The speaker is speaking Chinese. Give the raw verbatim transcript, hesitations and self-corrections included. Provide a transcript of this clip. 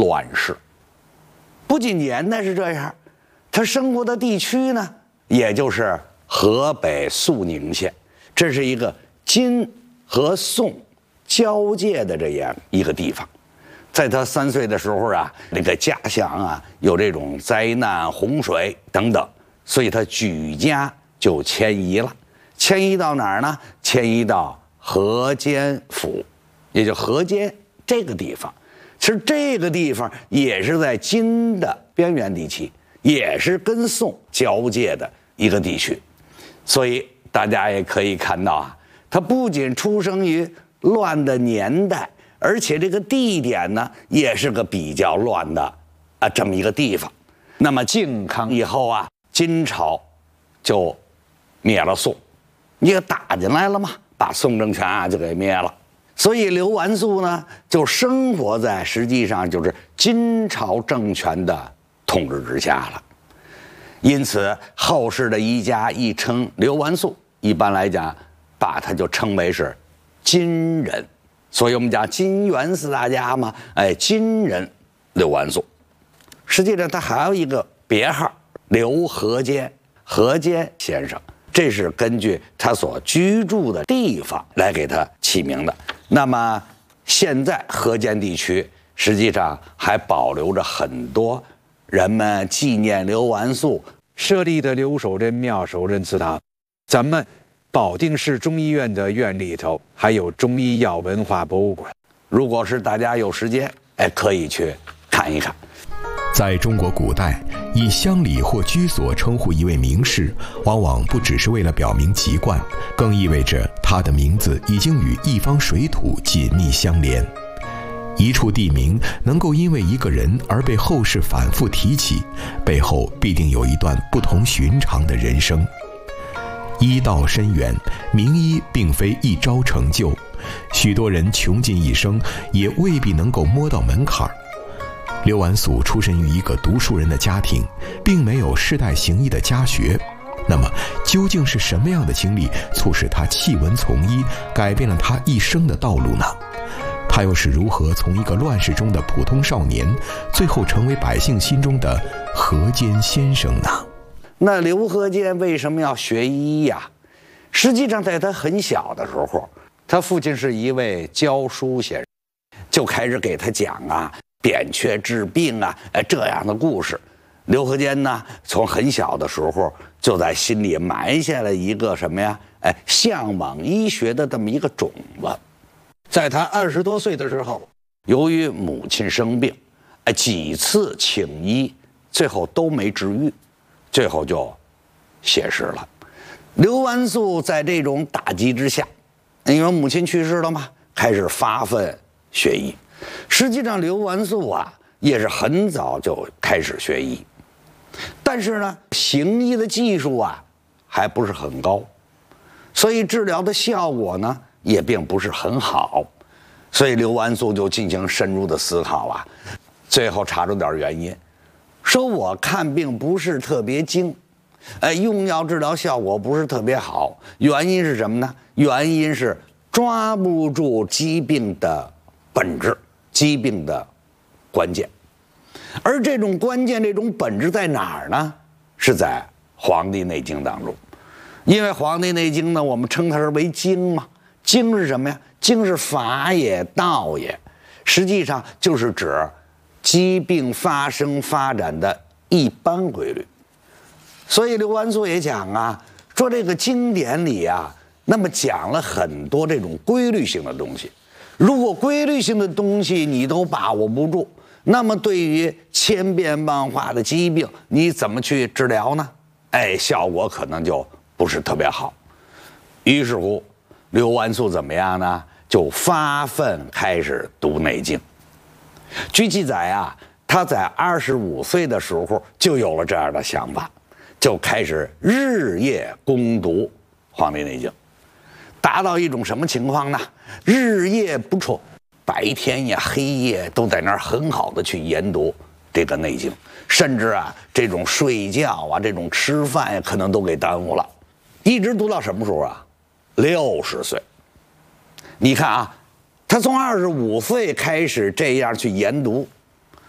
乱世。不仅年代是这样，他生活的地区呢，也就是河北肃宁县，这是一个金和宋交界的这样一个地方。在他三岁的时候啊，那个家乡啊有这种灾难、洪水等等，所以他举家就迁移了。迁移到哪儿呢？迁移到河间府，也就河间这个地方。其实这个地方也是在金的边缘地区，也是跟宋交界的一个地区。所以大家也可以看到啊，他不仅出生于乱的年代，而且这个地点呢，也是个比较乱的啊这么一个地方。那么靖康以后啊，金朝就灭了宋，你给打进来了嘛，把宋政权啊就给灭了。所以刘完素呢，就生活在实际上就是金朝政权的统治之下了。因此后世的一家一称刘完素，一般来讲把他就称为是金人。所以我们讲金元四大家嘛，哎，金人刘完素。实际上他还有一个别号刘河间，河间先生，这是根据他所居住的地方来给他起名的。那么现在河间地区实际上还保留着很多人们纪念刘完素设立的刘守仁庙守仁祠堂。咱们保定市中医院的院里头还有中医药文化博物馆， 如果是大家有时间，哎，可以去看一看。 在中国古代，以乡里或居所称呼一位名士，往往不只是为了表明籍贯，更意味着他的名字已经与一方水土紧密相连。一处地名能够因为一个人而被后世反复提起，背后必定有一段不同寻常的人生。医道深远，名医并非一朝成就，许多人穷尽一生也未必能够摸到门槛儿。刘完素出身于一个读书人的家庭，并没有世代行医的家学。那么究竟是什么样的经历促使他弃文从医，改变了他一生的道路呢？他又是如何从一个乱世中的普通少年，最后成为百姓心中的河间先生呢？ 那刘河间为什么要学医呀？实际上在他很小的时候，他父亲是一位教书先生，就开始给他讲啊扁鹊治病啊，哎这样的故事。刘河间呢，从很小的时候就在心里埋下了一个什么呀？哎，向往医学的这么一个种子。在他二十多岁的时候，由于母亲生病，哎几次请医，最后都没治愈，最后就谢世了。刘完素在这种打击之下，因为母亲去世了嘛，开始发奋学医。实际上刘完素啊也是很早就开始学医，但是呢行医的技术啊还不是很高，所以治疗的效果呢也并不是很好。所以刘完素就进行深入的思考啊，最后查出点原因，说我看病不是特别精，哎，用药治疗效果不是特别好，原因是什么呢？原因是抓不住疾病的本质，疾病的关键。而这种关键，这种本质在哪儿呢？是在《黄帝内经》当中。因为《黄帝内经》呢，我们称它是为经嘛。经是什么呀？经是法也，道也，实际上就是指疾病发生发展的一般规律。所以刘完素也讲啊，说这个经典里啊，那么讲了很多这种规律性的东西。如果规律性的东西你都把握不住，那么对于千变万化的疾病，你怎么去治疗呢？哎，效果可能就不是特别好。于是乎，刘完素怎么样呢？就发奋开始读《内经》。据记载啊，他在二十五岁的时候就有了这样的想法，就开始日夜攻读《黄帝内经》，达到一种什么情况呢？日夜不辍，白天呀黑夜都在那儿很好的去研读这个《内经》，甚至啊这种睡觉啊这种吃饭呀可能都给耽误了，一直读到什么时候啊？六十岁。你看啊，他从二十五岁开始这样去研读，